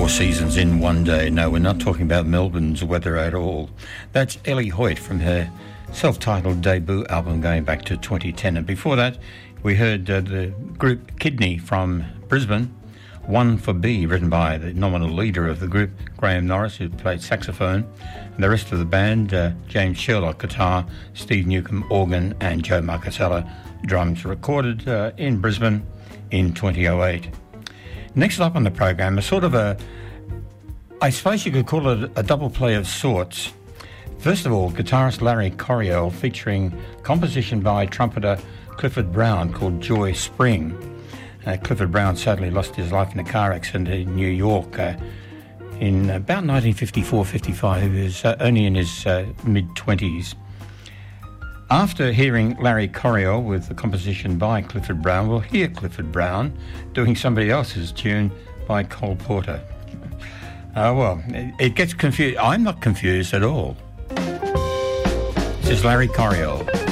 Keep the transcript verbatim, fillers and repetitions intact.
Four seasons in one day. No, we're not talking about Melbourne's weather at all. That's Ellie Hoyt from her self-titled debut album going back to twenty ten. And before that, we heard uh, the group Kidney from Brisbane, One for B, written by the nominal leader of the group, Graham Norris, who played saxophone, and the rest of the band, uh, James Sherlock, guitar, Steve Newcomb, organ, and Joe Marcatella, drums, recorded uh, in Brisbane in twenty oh eight. Next up on the program, a sort of a, I suppose you could call it a double play of sorts. First of all, guitarist Larry Coryell, featuring composition by trumpeter Clifford Brown called Joy Spring. Uh, Clifford Brown sadly lost his life in a car accident in New York uh, in about nineteen fifty-four fifty-five. He was uh, only in his uh, mid-twenties. After hearing Larry Coryell with the composition by Clifford Brown, we'll hear Clifford Brown doing somebody else's tune by Cole Porter. Uh, well, it, it gets confused. I'm not confused at all. This is Larry Coryell.